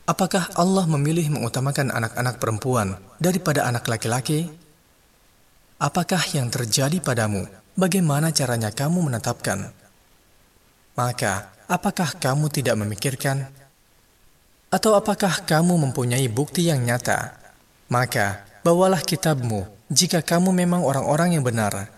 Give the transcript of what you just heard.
Apakah Allah memilih mengutamakan anak-anak perempuan daripada anak laki-laki? Apakah yang terjadi padamu? Bagaimana caranya kamu menetapkan? Maka, apakah kamu tidak memikirkan? Atau apakah kamu mempunyai bukti yang nyata? Maka, bawalah kitabmu jika kamu memang orang-orang yang benar,